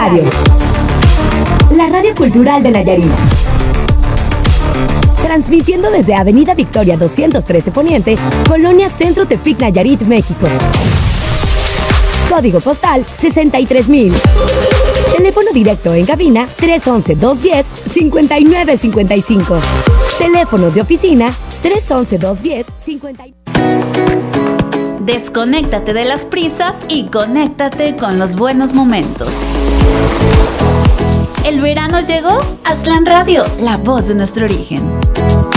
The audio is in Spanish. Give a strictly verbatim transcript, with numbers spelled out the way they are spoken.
Radio. La radio cultural de Nayarit. Transmitiendo desde Avenida Victoria doscientos trece Poniente, Colonia Centro Tepic, Nayarit, México. Código postal sesenta y tres mil. Teléfono directo en cabina tres once, dos diez, cincuenta y nueve cincuenta y cinco. Teléfonos de oficina tres once, dos diez, cincuenta y nueve. Desconéctate de las prisas y conéctate con los buenos momentos. ¿El verano llegó? Aztlán Radio, la voz de nuestro origen.